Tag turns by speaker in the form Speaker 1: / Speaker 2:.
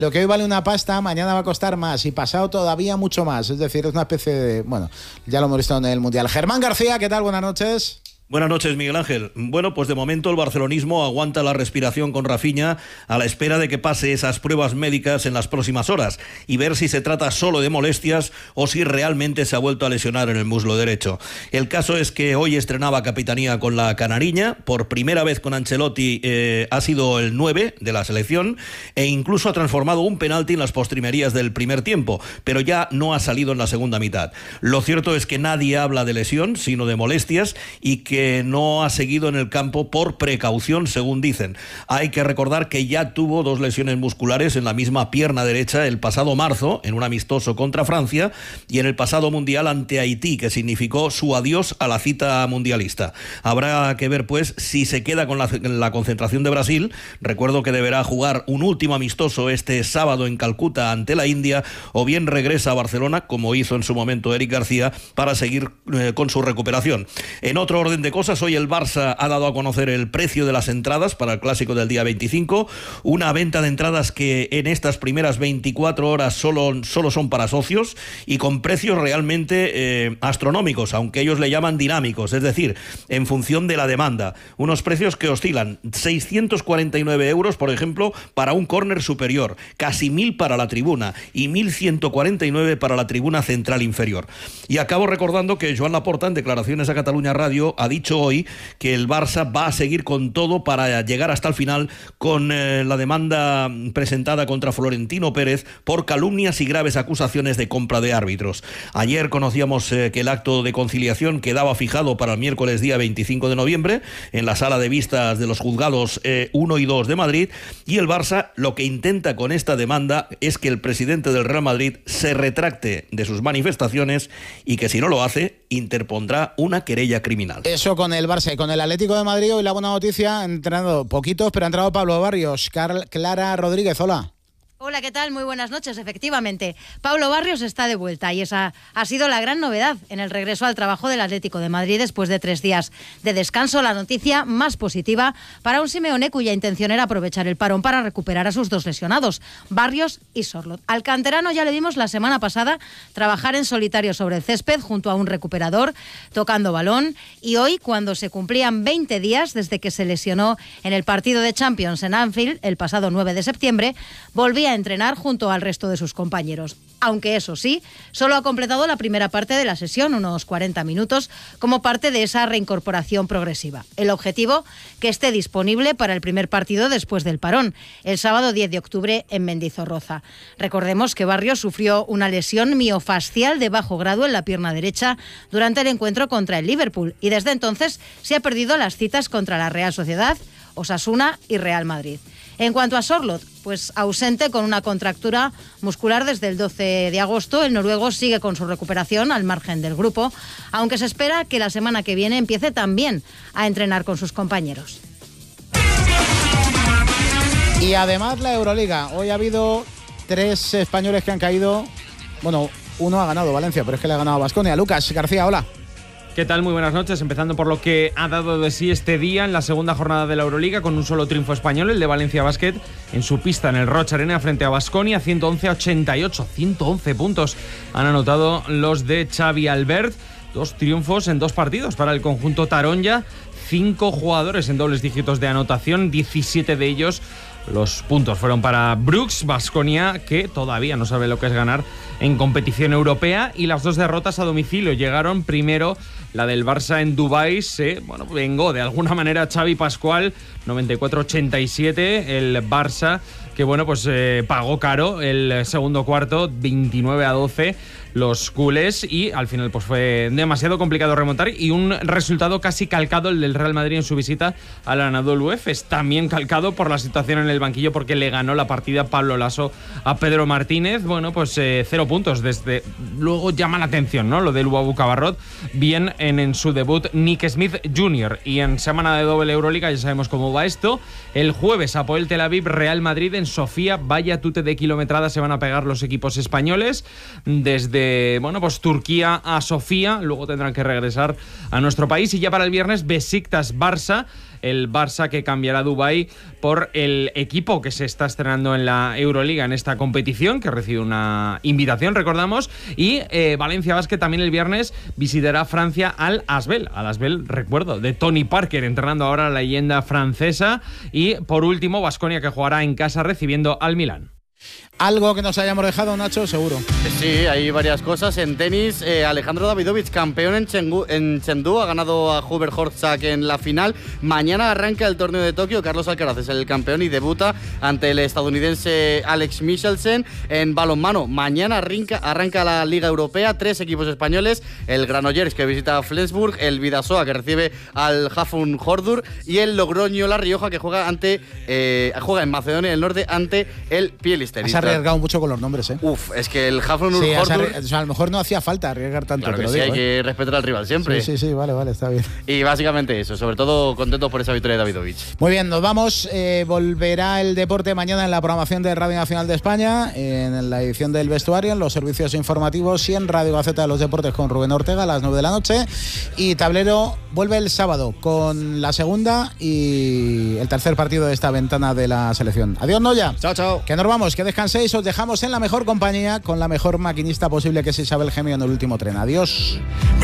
Speaker 1: Lo que hoy vale una pasta, mañana va a costar más y pasado todavía mucho más. Es decir, es una especie de... Bueno, ya lo hemos visto en el Mundial. Germán García, ¿qué tal? Buenas noches.
Speaker 2: Buenas noches, Miguel Ángel. Bueno, pues de momento el barcelonismo aguanta la respiración con Rafinha a la espera de que pase esas pruebas médicas en las próximas horas y ver si se trata solo de molestias o si realmente se ha vuelto a lesionar en el muslo derecho. El caso es que hoy estrenaba capitanía con la canariña, por primera vez con Ancelotti ha sido el 9 de la selección e incluso ha transformado un penalti en las postrimerías del primer tiempo, pero ya no ha salido en la segunda mitad. Lo cierto es que nadie habla de lesión, sino de molestias y que no ha seguido en el campo por precaución, según dicen. Hay que recordar que ya tuvo 2 lesiones musculares en la misma pierna derecha el pasado marzo, en un amistoso contra Francia, y en el pasado Mundial ante Haití, que significó su adiós a la cita mundialista. Habrá que ver, pues, si se queda con la concentración de Brasil. Recuerdo que deberá jugar un último amistoso este sábado en Calcuta ante la India, o bien regresa a Barcelona, como hizo en su momento Eric García, para seguir con su recuperación. En otro orden de cosas, hoy el Barça ha dado a conocer el precio de las entradas para el clásico del día 25, una venta de entradas que en estas primeras 24 horas solo son para socios y con precios realmente astronómicos, aunque ellos le llaman dinámicos, es decir, en función de la demanda. Unos precios que oscilan 649 euros, por ejemplo, para un córner superior, casi 1.000 para la tribuna y 1.149 para la tribuna central inferior. Y acabo recordando que Joan Laporta, en declaraciones a Catalunya Radio, ha dicho hoy que el Barça va a seguir con todo para llegar hasta el final con la demanda presentada contra Florentino Pérez por calumnias y graves acusaciones de compra de árbitros. Ayer conocíamos que el acto de conciliación quedaba fijado para el miércoles día 25 de noviembre en la sala de vistas de los juzgados 1 y 2 de Madrid, y el Barça lo que intenta con esta demanda es que el presidente del Real Madrid se retracte de sus manifestaciones y que si no lo hace interpondrá una querella criminal.
Speaker 1: Eso con el Barça y con el Atlético de Madrid. Hoy la buena noticia, han entrenado poquitos, pero ha entrado Pablo Barrios. Clara Rodríguez, hola.
Speaker 3: Hola, ¿qué tal? Muy buenas noches. Efectivamente, Pablo Barrios está de vuelta y esa ha sido la gran novedad en el regreso al trabajo del Atlético de Madrid después de 3 días de descanso. La noticia más positiva para un Simeone cuya intención era aprovechar el parón para recuperar a sus 2 lesionados, Barrios y Sorloth. Al canterano ya le vimos la semana pasada trabajar en solitario sobre el césped junto a un recuperador, tocando balón, y hoy, cuando se cumplían 20 días desde que se lesionó en el partido de Champions en Anfield el pasado 9 de septiembre, volvía a entrenar junto al resto de sus compañeros. Aunque eso sí, solo ha completado la primera parte de la sesión, unos 40 minutos, como parte de esa reincorporación progresiva. El objetivo, que esté disponible para el primer partido después del parón, el sábado 10 de octubre en Mendizorroza. Recordemos que Barrios sufrió una lesión miofascial de bajo grado en la pierna derecha durante el encuentro contra el Liverpool y desde entonces se ha perdido las citas contra la Real Sociedad, Osasuna y Real Madrid. En cuanto a Sorloth, pues ausente con una contractura muscular desde el 12 de agosto, el noruego sigue con su recuperación al margen del grupo, aunque se espera que la semana que viene empiece también a entrenar con sus compañeros.
Speaker 1: Y además la Euroliga. Hoy ha habido 3 españoles que han caído. Bueno, uno ha ganado Valencia, pero es que le ha ganado a Baskonia. Lucas García, hola.
Speaker 4: ¿Qué tal? Muy buenas noches. Empezando por lo que ha dado de sí este día en la segunda jornada de la Euroliga, con un solo triunfo español, el de Valencia Basket, en su pista en el Roch Arena frente a Baskonia, 111-88. 111 puntos han anotado los de Xavi Albert. 2 triunfos en 2 partidos para el conjunto taronja. 5 jugadores en dobles dígitos de anotación, 17 de ellos los puntos fueron para Brooks. Baskonia, que todavía no sabe lo que es ganar en competición europea, y las 2 derrotas a domicilio llegaron. Primero la del Barça en Dubái, se vengó de alguna manera Xavi Pascual, 94-87, el Barça que pagó caro el segundo cuarto, 29-12 los culés, y al final pues fue demasiado complicado remontar, y un resultado casi calcado el del Real Madrid en su visita al Anadolu Efes, también calcado por la situación en el banquillo, porque le ganó la partida Pablo Laso a Pedro Martínez. 0 puntos. Desde luego llama la atención, ¿no?, lo del Luabu Cabarrot. Bien en su debut Nick Smith Jr. Y en semana de doble Euroliga ya sabemos cómo va esto. El jueves Apoel Tel Aviv Real Madrid en Sofía. Vaya tute de kilometrada se van a pegar los equipos españoles desde Turquía a Sofía. Luego tendrán que regresar a nuestro país. Y ya para el viernes Besiktas Barça el Barça, que cambiará Dubái por el equipo que se está estrenando en la Euroliga en esta competición, que recibe una invitación, recordamos, y Valencia Basket también el viernes visitará Francia al Asvel, recuerdo, de Tony Parker, entrenando ahora a la leyenda francesa, y por último Baskonia, que jugará en casa recibiendo al Milán.
Speaker 1: Algo que nos hayamos dejado, Nacho, seguro.
Speaker 5: Sí, hay varias cosas. En tenis, Alejandro Davidovich, campeón en Chengdu, ha ganado a Hubert Hurkacz en la final. Mañana arranca el torneo de Tokio. Carlos Alcaraz es el campeón y debuta ante el estadounidense Alex Michelsen. En balonmano, mañana arranca la Liga Europea. 3 equipos españoles: el Granollers, que visita a Flensburg, el Bidasoa, que recibe al Hafun Hordur, y el Logroño La Rioja, que juega en Macedonia del Norte ante el Pielisteri.
Speaker 1: Has arriesgado mucho con los nombres, ¿eh?
Speaker 5: Uf, es que el Hafun Hordur...
Speaker 1: a lo mejor no hacía falta arriesgar tanto.
Speaker 5: Claro que sí, hay que respetar al rival siempre.
Speaker 1: Sí, vale, está bien.
Speaker 5: Y básicamente eso, sobre todo contentos por esa victoria de Davidovich.
Speaker 1: Muy bien, nos vamos. Volverá el deporte mañana en la programación de Radio Nacional de España, en la edición del vestuario, en los servicios informativos y en Radio Gaceta de los Deportes con Rubén Ortega a las 9 de la noche. Y Tablero vuelve el sábado con la segunda y el tercer partido de esta ventana de la selección. Adiós, Noya.
Speaker 2: Chao.
Speaker 1: Que nos vamos, que descanséis. Os dejamos en la mejor compañía, con la mejor maquinista posible, que es Isabel Gemio, en el último tren. Adiós.